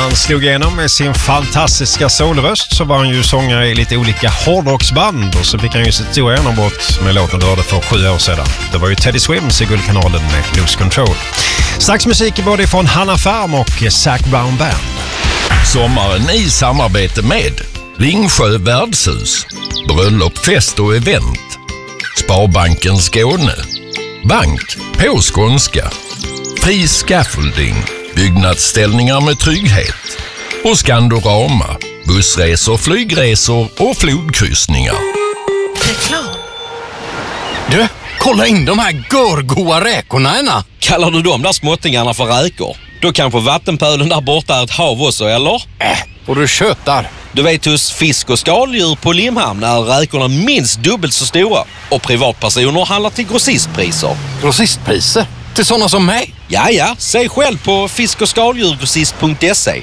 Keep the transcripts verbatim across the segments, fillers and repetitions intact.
han slog igenom med sin fantastiska solröst så var han ju sångare i lite olika hårdrocksband och så fick han ju sitt stora genombrott med låten du hörde för sju år sedan. Det var ju Teddy Swims i Guldkanalen med Lose Control. Strax musik både från Hanna Färm och Zac Brown Band. Sommaren i samarbete med Ringsjö värdshus, bröllop, fest och event, Sparbanken Skåne, bank på skånska, fri scaffolding, byggnadsställningar med trygghet och Skandorama, bussresor, flygresor och flodkryssningar. Reklam. Du, kolla in de här görgoa räkorna ena. Kallar du de där småttingarna för räkor? Då kanske vattenpölen där borta är ett hav också, eller? Äh, och du tjötar. Du vet, hos fisk- och skaldjur på Limhamn är räkorna minst dubbelt så stora. Och privatpersoner handlar till grossistpriser. Grossistpriser? Till sådana som mig? Ja, ja. Säg själv på fisk- och skaldjurgrossist punkt se.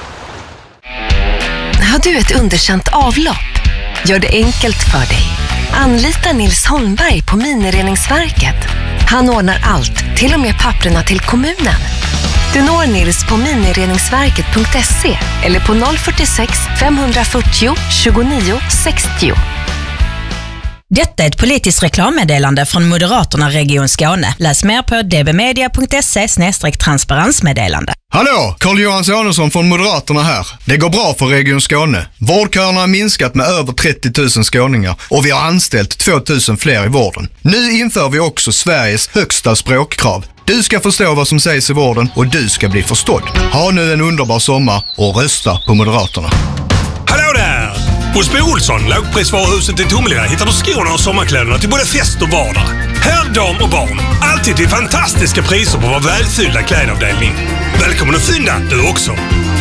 Har du ett underkänt avlopp? Gör det enkelt för dig. Anlita Nils Holmberg på Minireningsverket. Han ordnar allt, till och med papperna till kommunen. Du når Nils på minireningsverket punkt se eller på noll fyrtiosex fem fyrtio tjugonio sextio. Detta är ett politiskt reklammeddelande från Moderaterna Region Skåne. Läs mer på d b media punkt se slash transparensmeddelande. Hallå, Carl-Johan Sonesson från Moderaterna här. Det går bra för Region Skåne. Vårdköerna har minskat med över trettio tusen skåningar och vi har anställt två tusen fler i vården. Nu inför vi också Sveriges högsta språkkrav. Du ska förstå vad som sägs i vården och du ska bli förstådd. Ha nu en underbar sommar och rösta på Moderaterna. Hallå där! Hos Bo Olsson, lågprisvaruhuset till Tomelilla, hittar du skorna och sommarkläderna till både fest och vardag. Herr, dam och barn. Alltid till fantastiska priser på vår välfyllda klädavdelning. Välkommen att fynda, du också.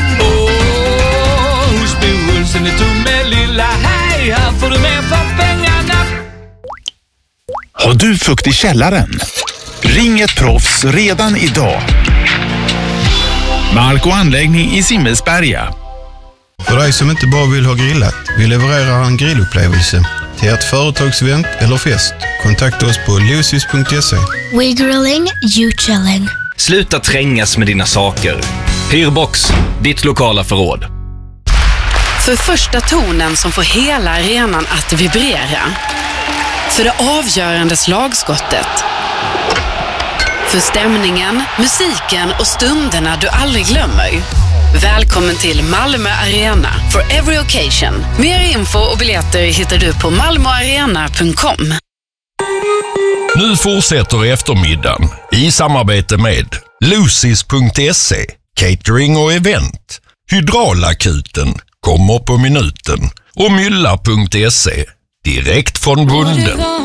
Åh, hos Bo Olsson i Tomelilla, hej, här får du mer för pengarna. Har du fukt i källaren? Ring ett proffs redan idag. Mark och anläggning i Simmelsberga. För dig som inte bara vill ha grillat, vi levererar en grillupplevelse till ett företagsevent eller fest. Kontakta oss på lucis punkt se. We grilling, you chilling. Sluta trängas med dina saker. Hyrbox, ditt lokala förråd. För första tonen som får hela arenan att vibrera. För det avgörande slagskottet. För stämningen, musiken och stunderna du aldrig glömmer. Välkommen till Malmö Arena for every occasion. Mer info och biljetter hittar du på malmo arena punkt com. Nu fortsätter eftermiddagen i samarbete med lucis punkt se, catering och event, Hydraulakuten, kommer på minuten och mylla punkt se, direkt från bunden.